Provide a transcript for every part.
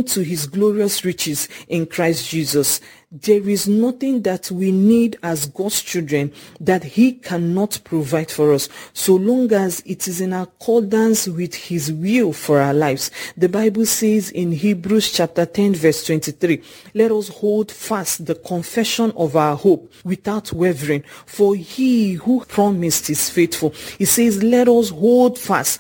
to his glorious riches in Christ Jesus. There is nothing that we need as God's children that he cannot provide for us, so long as it is in accordance with his will for our lives. The Bible says in Hebrews chapter 10 verse 23, let us hold fast the confession of our hope without wavering, for he who promised is faithful. He says, let us hold fast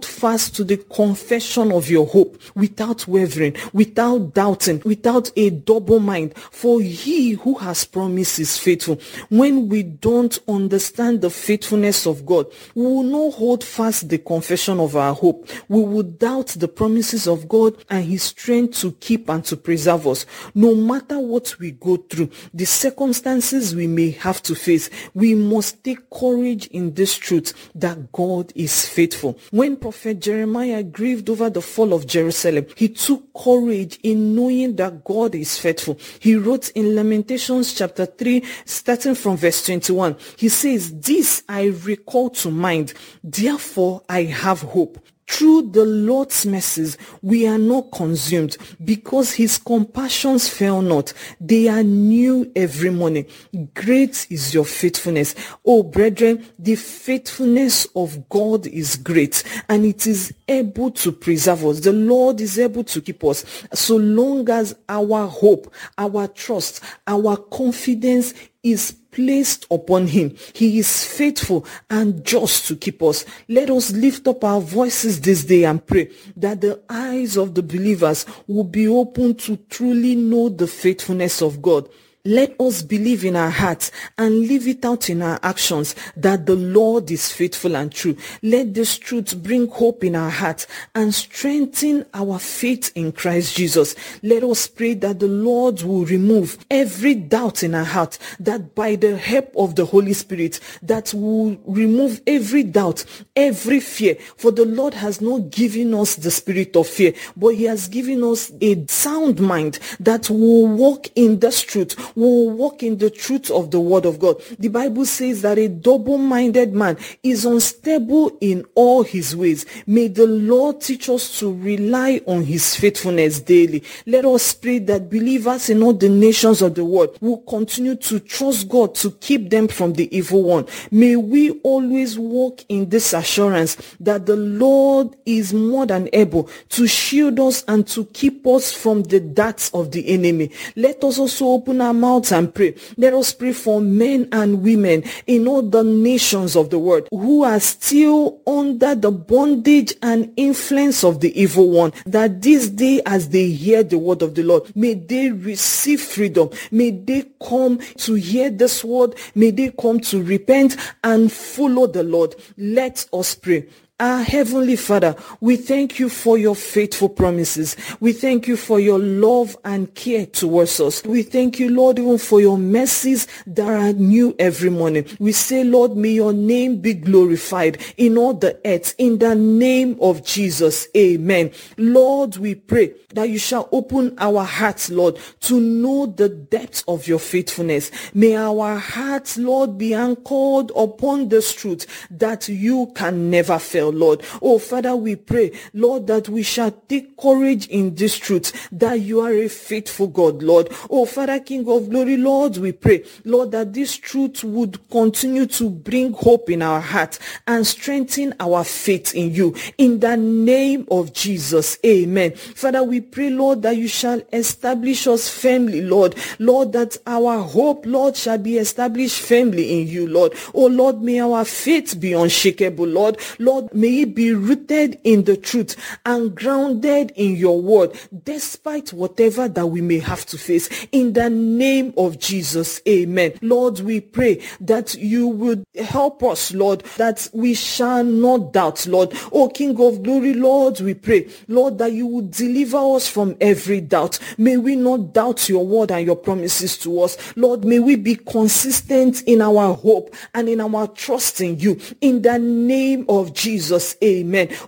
to the confession of your hope without wavering, without doubting, without a double mind, for he who has promised is faithful. When we don't understand the faithfulness of God, we will not hold fast the confession of our hope. We will doubt the promises of God and his strength to keep and to preserve us. No matter what we go through, the circumstances we may have to face, we must take courage in this truth that God is faithful. When Prophet Jeremiah grieved over the fall of Jerusalem, he took courage in knowing that God is faithful. He wrote in Lamentations chapter 3, starting from verse 21, he says, this I recall to mind, therefore I have hope. Through the Lord's mercies, we are not consumed, because his compassions fail not. They are new every morning. Great is your faithfulness. Oh, brethren, the faithfulness of God is great, and it is able to preserve us. The Lord is able to keep us, so long as our hope, our trust, our confidence is placed upon him. He is faithful and just to keep us. Let us lift up our voices this day and pray that the eyes of the believers will be open to truly know the faithfulness of God. Let us believe in our hearts and live it out in our actions that the Lord is faithful and true. Let this truth bring hope in our hearts and strengthen our faith in Christ Jesus. Let us pray that the Lord will remove every doubt in our heart, that by the help of the Holy Spirit, that will remove every doubt, every fear. For the Lord has not given us the spirit of fear, but he has given us a sound mind that will walk in this truth, will walk in the truth of the word of God. The Bible says that a double-minded man is unstable in all his ways. May the Lord teach us to rely on his faithfulness daily. Let us pray that believers in all the nations of the world will continue to trust God to keep them from the evil one. May we always walk in this assurance that the Lord is more than able to shield us and to keep us from the darts of the enemy. Let us also open our mouths and pray. Let us pray for men and women in all the nations of the world who are still under the bondage and influence of the evil one, that this day as they hear the word of the Lord, may they receive freedom. May they come to hear this word. May they come to repent and follow the Lord. Let us pray. Our Heavenly Father, we thank you for your faithful promises. We thank you for your love and care towards us. We thank you, Lord, even for your mercies that are new every morning. We say, Lord, may your name be glorified in all the earth. In the name of Jesus, amen. Lord, we pray that you shall open our hearts, Lord, to know the depth of your faithfulness. May our hearts, Lord, be anchored upon this truth that you can never fail, Lord. Oh, Father, we pray, Lord, that we shall take courage in this truth, that you are a faithful God, Lord. Oh, Father, King of glory, Lord, we pray, Lord, that this truth would continue to bring hope in our heart and strengthen our faith in you. In the name of Jesus, amen. Father, we pray, Lord, that you shall establish us firmly, Lord. Lord, that our hope, Lord, shall be established firmly in you, Lord. Oh, Lord, may our faith be unshakable, Lord. Lord, may it be rooted in the truth and grounded in your word, despite whatever that we may have to face. In the name of Jesus, amen. Lord, we pray that you would help us, Lord, that we shall not doubt, Lord. Oh, King of glory, Lord, we pray, Lord, that you would deliver us from every doubt. May we not doubt your word and your promises to us. Lord, may we be consistent in our hope and in our trust in you. In the name of Jesus, amen.